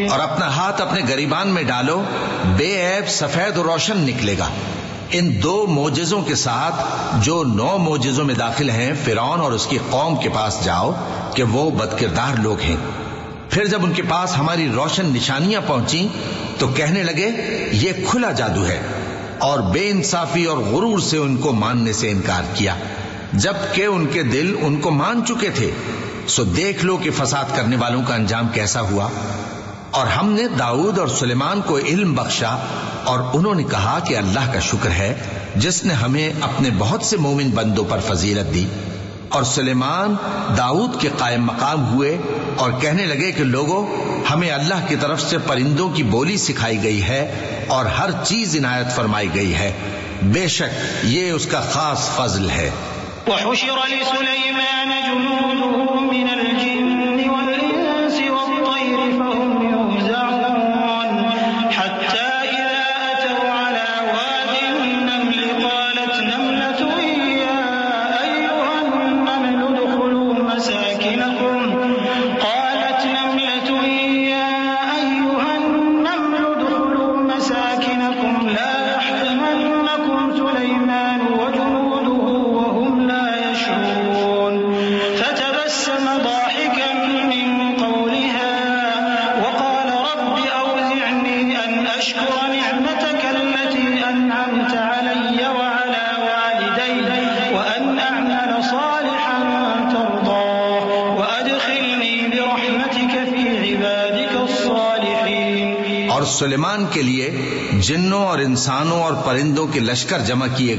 اور اپنا ہاتھ اپنے گریبان میں ڈالو، بے عیب سفید و روشن نکلے گا۔ ان 2 معجزوں کے ساتھ جو 9 معجزوں میں داخل ہیں فرعون اور اس کی قوم کے پاس جاؤ کہ وہ بدکردار لوگ ہیں۔ پھر جب ان کے پاس ہماری روشن نشانیاں پہنچیں تو کہنے لگے یہ کھلا جادو ہے، اور بے انصافی اور غرور سے ان کو ماننے سے انکار کیا، جبکہ ان کے دل ان کو مان چکے تھے۔ سو دیکھ لو کہ فساد کرنے والوں کا انجام کیسا ہوا۔ اور ہم نے داؤد اور سلیمان کو علم بخشا، اور انہوں نے کہا کہ اللہ کا شکر ہے جس نے ہمیں اپنے بہت سے مومن بندوں پر فضیلت دی۔ اور سلیمان داؤد کے قائم مقام ہوئے اور کہنے لگے کہ لوگوں، ہمیں اللہ کی طرف سے پرندوں کی بولی سکھائی گئی ہے اور ہر چیز عنایت فرمائی گئی ہے، بے شک یہ اس کا خاص فضل ہے۔ وحشر لسليمان جنوده من الجن والإنس والطير فهم يوزعون حتى إذا أتوا على واد النمل قالت نملة يا أيها النمل ادخلوا مساكنكم لا يحطمنكم سليمان وجنوده وهم لا يشعرون فتبسم ضاحكا من قولها وقال رب أوزعني أن أشكر نعمتك التي أنعمت علي وعلى والدي وأن أعمل صالحا ترضاه وأدخلني برحمتك في عبادك الصالحين۔ اور سلیمان کے لیے جنوں اور انسانوں اور پرندوں کے لشکر جمع کیے